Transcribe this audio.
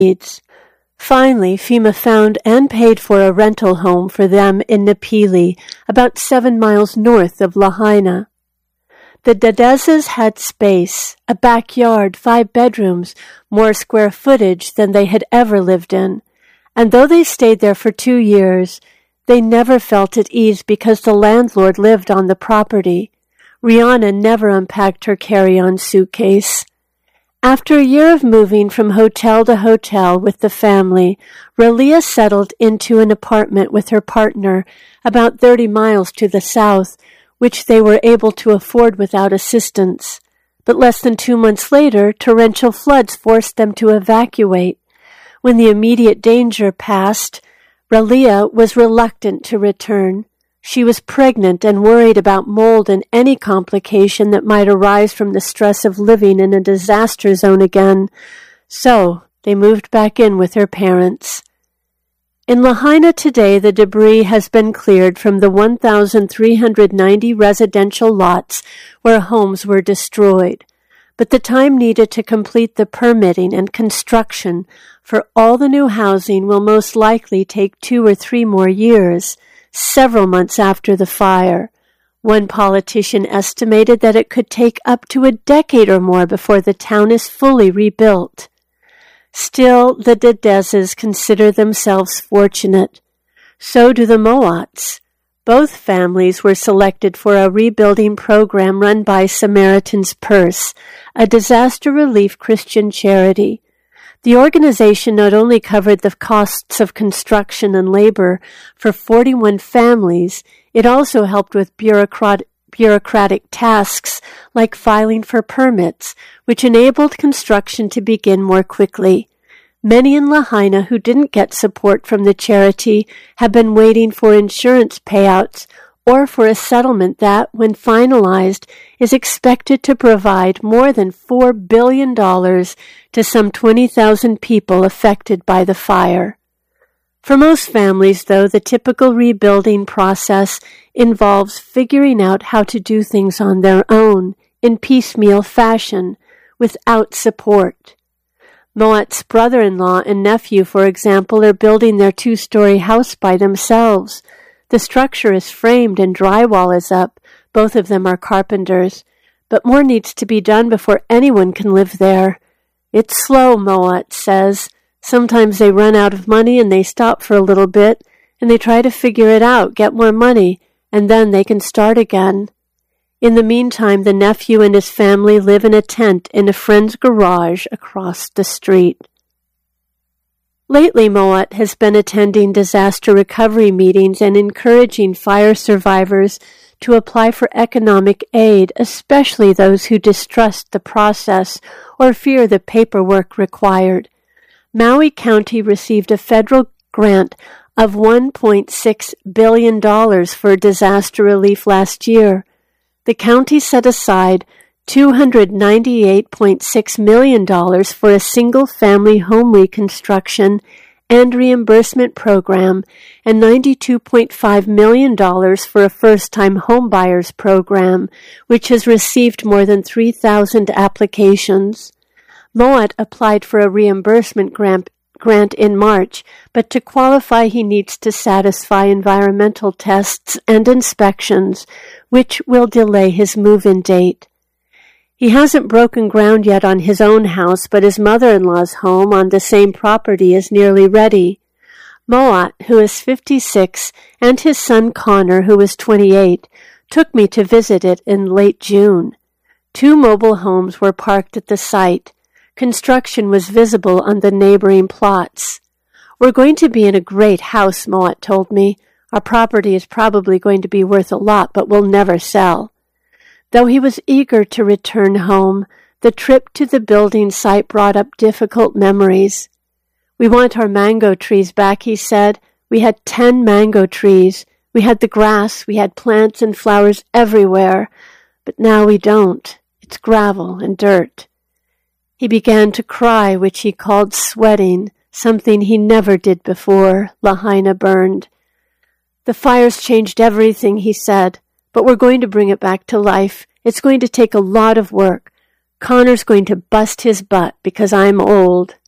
needs. Finally, FEMA found and paid for a rental home for them in Napili, about 7 miles north of Lahaina. The Dedezes had space, a backyard, 5 bedrooms, more square footage than they had ever lived in. And though they stayed there for 2 years, they never felt at ease because the landlord lived on the property. Rihanna never unpacked her carry-on suitcase. After a year of moving from hotel to hotel with the family, Ralia settled into an apartment with her partner about 30 miles to the south, which they were able to afford without assistance. But less than 2 months later, torrential floods forced them to evacuate. When the immediate danger passed, Ralia was reluctant to return. She was pregnant and worried about mold and any complication that might arise from the stress of living in a disaster zone again. So they moved back in with her parents. In Lahaina today, the debris has been cleared from the 1,390 residential lots where homes were destroyed. But the time needed to complete the permitting and construction for all the new housing will most likely take 2 or 3 more years, several months after the fire. One politician estimated that it could take up to a decade or more before the town is fully rebuilt. Still, the Dedezes consider themselves fortunate. So do the Moats. Both families were selected for a rebuilding program run by Samaritan's Purse, a disaster relief Christian charity. The organization not only covered the costs of construction and labor for 41 families, it also helped with bureaucratic tasks like filing for permits, which enabled construction to begin more quickly. Many in Lahaina who didn't get support from the charity have been waiting for insurance payouts or for a settlement that, when finalized, is expected to provide more than $4 billion to some 20,000 people affected by the fire. For most families, though, the typical rebuilding process involves figuring out how to do things on their own, in piecemeal fashion, without support. Moat's brother-in-law and nephew, for example, are building their 2-story house by themselves. The structure is framed and drywall is up. Both of them are carpenters. But more needs to be done before anyone can live there. It's slow, Moat says. Sometimes they run out of money and they stop for a little bit, and they try to figure it out, get more money, and then they can start again. In the meantime, the nephew and his family live in a tent in a friend's garage across the street. Lately, Moat has been attending disaster recovery meetings and encouraging fire survivors to apply for economic aid, especially those who distrust the process or fear the paperwork required. Maui County received a federal grant of $1.6 billion for disaster relief last year. The county set aside $298.6 million for a single-family home reconstruction and reimbursement program and $92.5 million for a first-time homebuyers program, which has received more than 3,000 applications. Moat applied for a reimbursement grant in March, but to qualify he needs to satisfy environmental tests and inspections, which will delay his move-in date. He hasn't broken ground yet on his own house, but his mother-in-law's home on the same property is nearly ready. Moat, who is 56, and his son Connor, who is 28, took me to visit it in late June. 2 mobile homes were parked at the site. Construction was visible on the neighboring plots. "We're going to be in a great house," Moat told me. "Our property is probably going to be worth a lot, but we'll never sell." Though he was eager to return home, the trip to the building site brought up difficult memories. "We want our mango trees back," he said. "We had 10 mango trees. We had the grass, we had plants and flowers everywhere. But now we don't. It's gravel and dirt." He began to cry, which he called sweating, something he never did before. Lahaina burned. "The fires changed everything," he said, "but we're going to bring it back to life. It's going to take a lot of work. Connor's going to bust his butt because I'm old."